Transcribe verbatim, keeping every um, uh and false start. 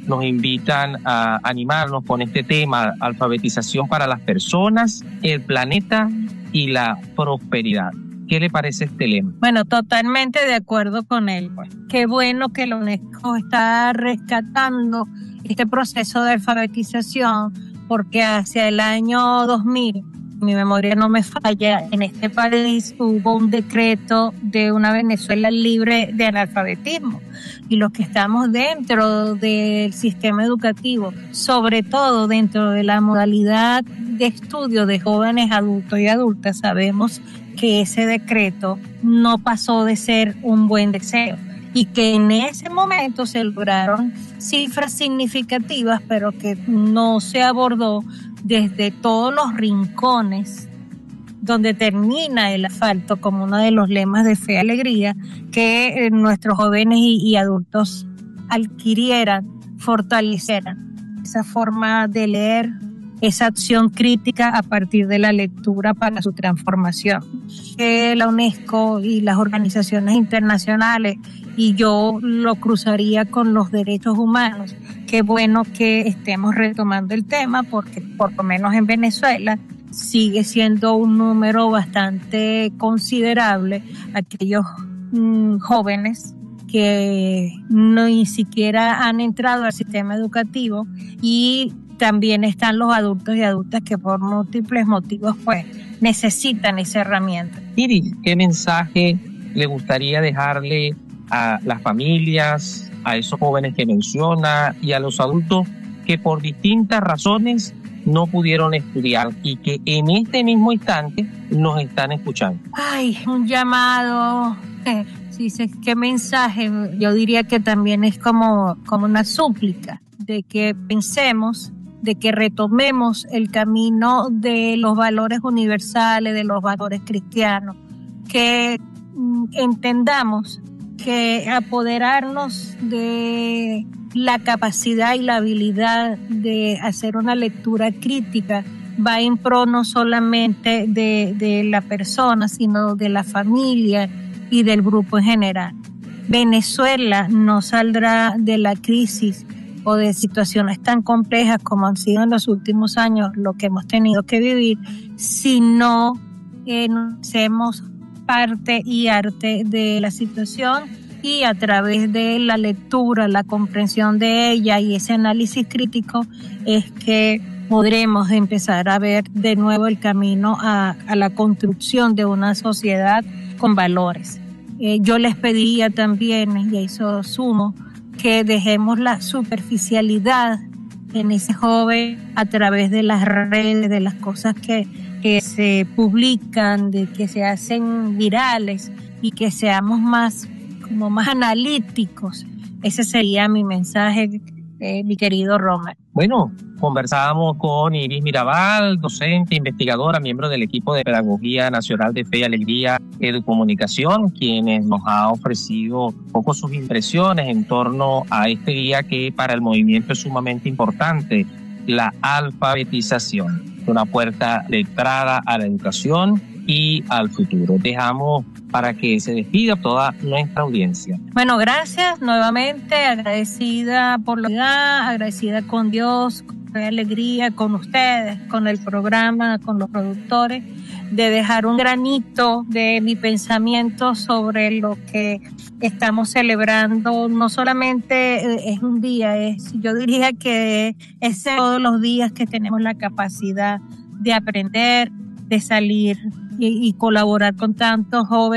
nos invitan a animarnos con este tema, alfabetización para las personas, el planeta y la prosperidad. ¿Qué le parece este lema? Bueno, totalmente de acuerdo con él. Pues. Qué bueno que la UNESCO está rescatando este proceso de alfabetización, porque hacia el año dos mil, mi memoria no me falla, en este país hubo un decreto de una Venezuela libre de analfabetismo. Y los que estamos dentro del sistema educativo, sobre todo dentro de la modalidad de estudio de jóvenes adultos y adultas, sabemos que ese decreto no pasó de ser un buen deseo y que en ese momento se lograron cifras significativas, pero que no se abordó desde todos los rincones donde termina el asfalto, como uno de los lemas de Fe y Alegría, que eh, nuestros jóvenes y, y adultos adquirieran, fortalecieran esa forma de leer, esa acción crítica a partir de la lectura para su transformación. Que la UNESCO y las organizaciones internacionales, y yo lo cruzaría con los derechos humanos, qué bueno que estemos retomando el tema, porque por lo menos en Venezuela sigue siendo un número bastante considerable aquellos mmm, jóvenes que no ni siquiera han entrado al sistema educativo, y también están los adultos y adultas que por múltiples motivos pues necesitan esa herramienta. Iris, ¿qué mensaje le gustaría dejarle a las familias, a esos jóvenes que menciona y a los adultos que por distintas razones no pudieron estudiar y que en este mismo instante nos están escuchando? Ay, un llamado. Eh, sí, sí, qué mensaje. Yo diría que también es como, como una súplica de que pensemos, de que retomemos el camino de los valores universales, de los valores cristianos, que mm, entendamos que apoderarnos de la capacidad y la habilidad de hacer una lectura crítica va en pro no solamente de, de la persona, sino de la familia y del grupo en general. Venezuela no saldrá de la crisis o de situaciones tan complejas como han sido en los últimos años lo que hemos tenido que vivir, si no eh, hacemos parte y arte de la situación, y a través de la lectura, la comprensión de ella y ese análisis crítico es que podremos empezar a ver de nuevo el camino a, a la construcción de una sociedad con valores. Eh, yo les pediría también, y eso sumo, que dejemos la superficialidad en ese joven a través de las redes, de las cosas que, que se publican, de que se hacen virales, y que seamos más, como más analíticos. Ese sería mi mensaje, eh, mi querido Romer. Bueno, conversábamos con Iris Mirabal, docente, investigadora, miembro del equipo de Pedagogía Nacional de Fe y Alegría Educomunicación, quienes nos ha ofrecido un poco sus impresiones en torno a este día que para el movimiento es sumamente importante, la alfabetización, una puerta de entrada a la educación y al futuro. Dejamos para que se despida toda nuestra audiencia. Bueno, gracias nuevamente, agradecida por la vida, agradecida con Dios, con alegría, con ustedes, con el programa, con los productores, de dejar un granito de mi pensamiento sobre lo que estamos celebrando. No solamente es un día, es, yo diría que es todos los días que tenemos la capacidad de aprender, de salir y, y colaborar con tantos jóvenes